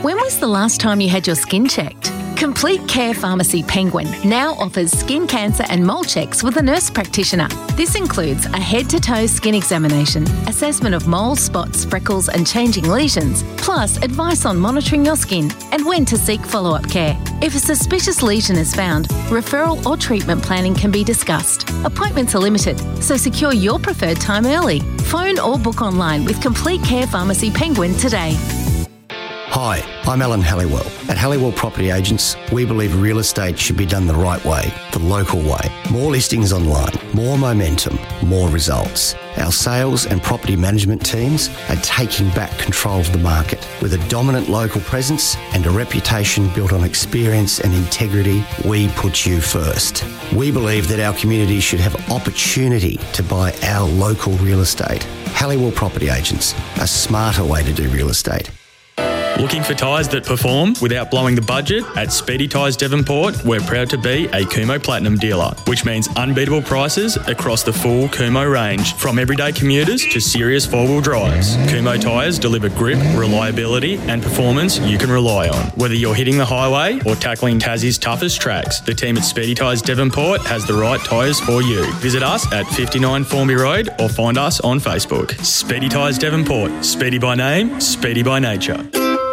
When was the last time you had your skin checked? Complete Care Pharmacy Penguin now offers skin cancer and mole checks with a nurse practitioner. This includes a head-to-toe skin examination, assessment of moles, spots, freckles and changing lesions, plus advice on monitoring your skin and when to seek follow-up care. If a suspicious lesion is found, referral or treatment planning can be discussed. Appointments are limited, so secure your preferred time early. Phone or book online with Complete Care Pharmacy Penguin today. Hi, I'm Alan Halliwell. At Halliwell Property Agents, we believe real estate should be done the right way, the local way. More listings online, more momentum, more results. Our sales and property management teams are taking back control of the market. With a dominant local presence and a reputation built on experience and integrity, we put you first. We believe that our community should have opportunity to buy our local real estate. Halliwell Property Agents, a smarter way to do real estate. Looking for tyres that perform without blowing the budget? At Speedy Tyres Devonport, we're proud to be a Kumho Platinum dealer, which means unbeatable prices across the full Kumho range, from everyday commuters to serious four-wheel drives. Kumho tyres deliver grip, reliability and performance you can rely on. Whether you're hitting the highway or tackling Tassie's toughest tracks, the team at Speedy Tyres Devonport has the right tyres for you. Visit us at 59 Formby Road or find us on Facebook. Speedy Tyres Devonport. Speedy by name, speedy by nature.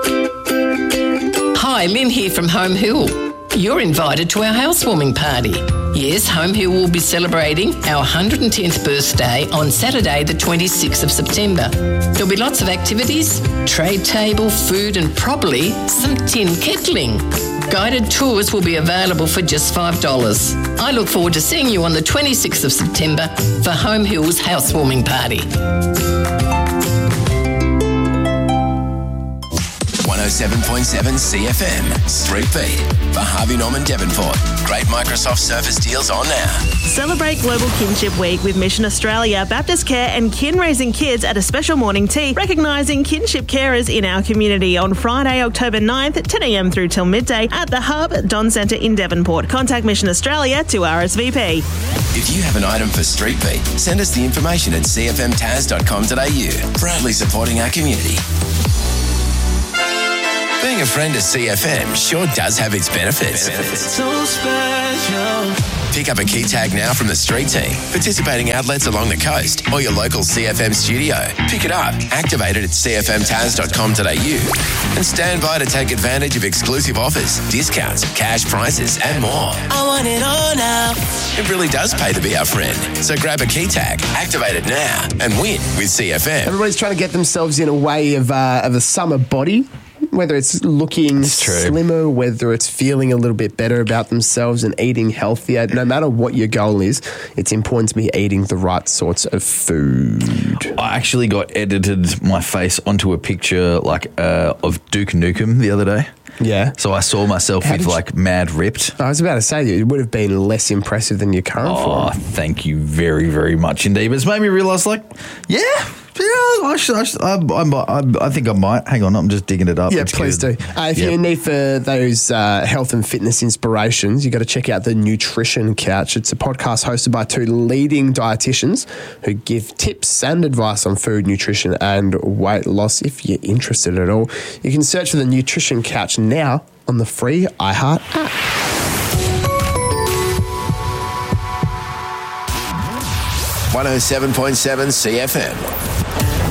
Hi, Lynn here from Home Hill. You're invited to our housewarming party. Yes, Home Hill will be celebrating our 110th birthday on Saturday the 26th of September. There'll be lots of activities, trade table, food and probably some tin kettling. Guided tours will be available for just $5. I look forward to seeing you on the 26th of September for Home Hill's housewarming party. 107.7 CFM. Street Beat for Harvey Norman Devonport. Great Microsoft Surface deals on now. Celebrate Global Kinship Week with Mission Australia, Baptist Care and Kin Raising Kids at a special morning tea, recognising kinship carers in our community on Friday, October 9th at 10 a.m. through till midday at the Hub Don Centre in Devonport. Contact Mission Australia to RSVP. If you have an item for Street Beat, send us the information at cfmtaz.com.au. Proudly supporting our community. Being a friend of CFM sure does have its benefits. So special. Pick up a key tag now from the street team, participating outlets along the coast or your local CFM studio. Pick it up, activate it at cfmtaz.com.au and stand by to take advantage of exclusive offers, discounts, cash prizes and more. I want it all now. It really does pay to be our friend. So grab a key tag, activate it now and win with CFM. Everybody's trying to get themselves in a way of a summer body. Whether it's looking slimmer, whether it's feeling a little bit better about themselves and eating healthier, no matter what your goal is, it's important to be eating the right sorts of food. I actually got edited my face onto a picture of Duke Nukem the other day. Yeah. So I saw myself mad ripped. I was about to say, it would have been less impressive than your current form. Oh, thank you very, very much indeed. But it's made me realise, I think I might. Hang on, I'm just digging it up. Yeah, please do. If you need for those health and fitness inspirations, you got to check out the Nutrition Couch. It's a podcast hosted by two leading dietitians who give tips and advice on food, nutrition and weight loss. If you're interested at all, you can search for the Nutrition Couch now on the free iHeart app. 107.7 CFM.